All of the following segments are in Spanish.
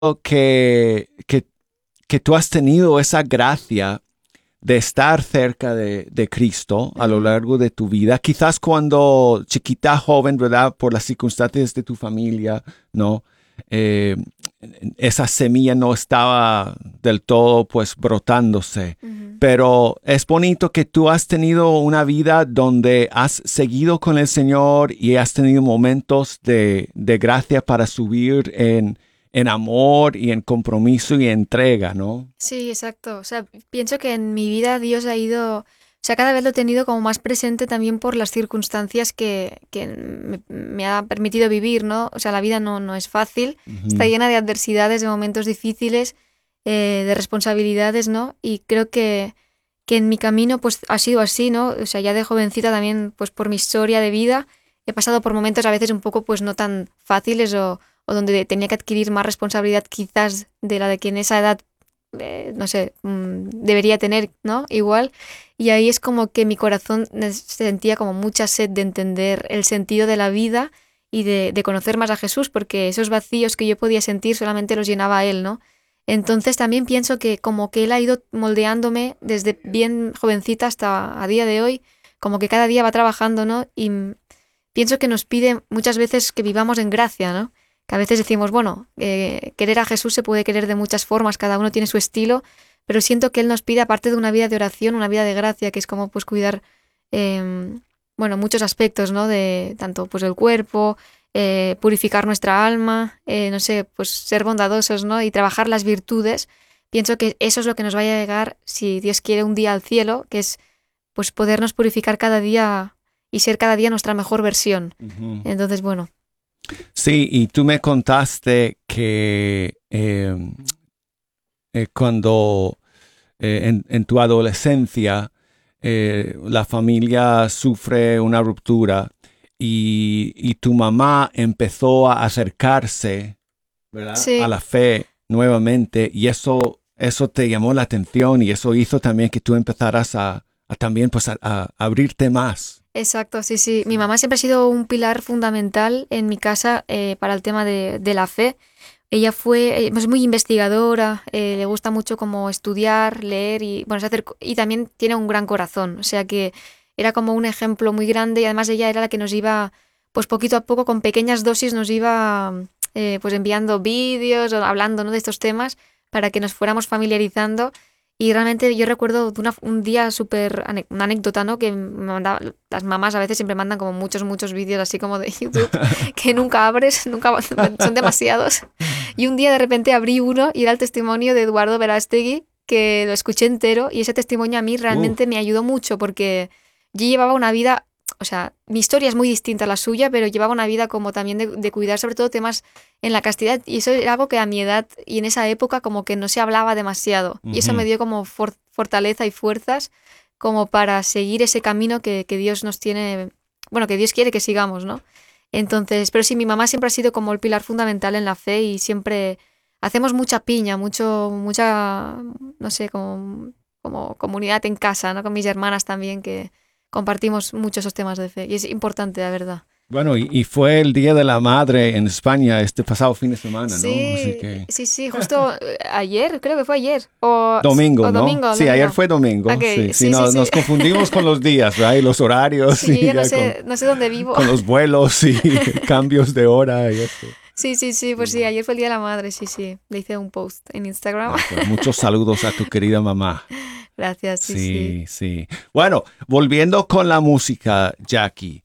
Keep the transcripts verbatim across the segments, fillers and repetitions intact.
que, que, que tú has tenido esa gracia de estar cerca de, de Cristo a lo largo de tu vida. Quizás cuando chiquita, joven, ¿verdad? Por las circunstancias de tu familia, ¿no? Eh, esa semilla no estaba del todo, pues, brotándose. Ujú. Pero es bonito que tú has tenido una vida donde has seguido con el Señor y has tenido momentos de, de gracia para subir en, en amor y en compromiso y entrega, ¿no? Sí, exacto. O sea, pienso que en mi vida Dios ha ido, o sea, cada vez lo he tenido como más presente también por las circunstancias que, que me, me ha permitido vivir, ¿no? O sea, la vida no, no es fácil, está Ujú. llena de adversidades, de momentos difíciles, eh, de responsabilidades, ¿no? Y creo que, que en mi camino pues ha sido así, ¿no? O sea, ya de jovencita también, pues por mi historia de vida, he pasado por momentos a veces un poco pues no tan fáciles o, o donde tenía que adquirir más responsabilidad quizás de la de que en esa edad eh, no sé, mm, debería tener, ¿no? Igual. Y ahí es como que mi corazón nes- sentía como mucha sed de entender el sentido de la vida y de, de conocer más a Jesús, porque esos vacíos que yo podía sentir solamente los llenaba Él, ¿no? Entonces también pienso que como que Él ha ido moldeándome desde bien jovencita hasta a día de hoy, como que cada día va trabajando, ¿no? Y mm, pienso que nos pide muchas veces que vivamos en gracia, ¿no? Que a veces decimos, bueno, eh, querer a Jesús se puede querer de muchas formas, cada uno tiene su estilo, pero siento que Él nos pide, aparte de una vida de oración, una vida de gracia, que es como pues cuidar, eh, bueno, muchos aspectos, ¿no? De tanto pues el cuerpo, eh, purificar nuestra alma, eh, no sé, pues ser bondadosos, ¿no? Y trabajar las virtudes. Pienso que eso es lo que nos va a llegar, si Dios quiere, un día al cielo, que es pues podernos purificar cada día y ser cada día nuestra mejor versión. Ujú. Entonces, bueno, Sí, y tú me contaste que eh, eh, cuando eh, en, en tu adolescencia eh, la familia sufre una ruptura y, y tu mamá empezó a acercarse, ¿verdad? A sí. la fe nuevamente y eso, eso te llamó la atención y eso hizo también que tú empezaras a, a también pues a, a abrirte más. Exacto, sí, sí. Mi Sí. mamá siempre ha sido un pilar fundamental en mi casa eh, para el tema de, de la fe. Ella fue, eh, es muy investigadora, eh, le gusta mucho como estudiar, leer y, bueno, se hacer, y también tiene un gran corazón. O sea que era como un ejemplo muy grande y además ella era la que nos iba, pues poquito a poco, con pequeñas dosis, nos iba eh, pues enviando vídeos o hablando, ¿no? De estos temas para que nos fuéramos familiarizando. Y realmente yo recuerdo de una- un día súper, ane- una anécdota, ¿no? Que me mandaba, las mamás a veces siempre mandan como muchos, muchos vídeos así como de YouTube que nunca abres, nunca son demasiados. Y un día de repente abrí uno y era el testimonio de Eduardo Verástegui, que lo escuché entero y ese testimonio a mí Uh, realmente me ayudó mucho porque yo llevaba una vida, o sea, mi historia es muy distinta a la suya, pero llevaba una vida como también de, de cuidar sobre todo temas en la castidad y eso era algo que a mi edad y en esa época como que no se hablaba demasiado y eso me ujú. dio como for- fortaleza y fuerzas como para seguir ese camino que, que Dios nos tiene, bueno, que Dios quiere que sigamos, ¿no? Entonces, pero sí, mi mamá siempre ha sido como el pilar fundamental en la fe y siempre hacemos mucha piña, mucho, mucha, no sé, como, como comunidad en casa, ¿no? Con mis hermanas también, que compartimos mucho esos temas de fe y es importante, la verdad. Bueno, y, y fue el Día de la Madre en España este pasado fin de semana, ¿no? Así Sí, que sí, sí, justo eh, ayer, creo que fue ayer, o, domingo, o ¿no? domingo, Sí, ayer domingo. fue domingo, Ok, sí, sí, sí, sí, no, sí. nos confundimos con los días, ¿verdad? Y los horarios Sí, yo y ya no ya con, sé, no sé dónde vivo. con los vuelos y cambios de hora y eso. Sí, sí, sí, pues sí, Sí. ayer fue el Día de la Madre, sí, sí. Le hice un post en Instagram. Ah, pues muchos saludos a tu querida mamá. Gracias, sí, sí. Sí, sí. Bueno, volviendo con la música, Jackie,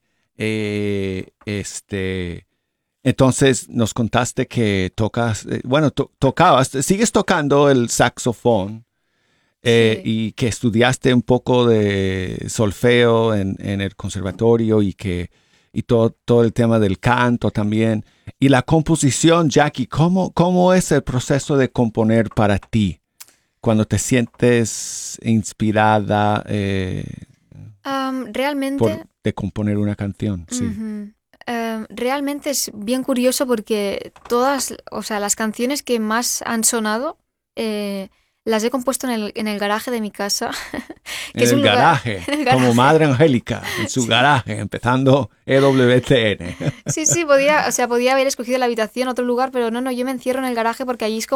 eh, este, entonces nos contaste que tocas, eh, bueno, to- tocabas, sigues tocando el saxofón eh, Sí. y que estudiaste un poco de solfeo en, en el conservatorio y que y todo, todo el tema del canto también. Y la composición, Jackie, ¿cómo, cómo es el proceso de componer para ti? Cuando te sientes inspirada eh, Am, por realmente, de componer una canción, sí. ujú, em, realmente es bien curioso porque todas, o sea, las canciones que más han sonado, eh, las he compuesto en el, en el garaje de mi casa. que en, es el lugar, garaje, en el garaje, como Madre Angélica, en su sí. garaje, empezando E W T N. Sí, sí, podía, o sea, podía haber escogido la habitación, otro lugar, pero no, no, yo me encierro en el garaje porque allí es como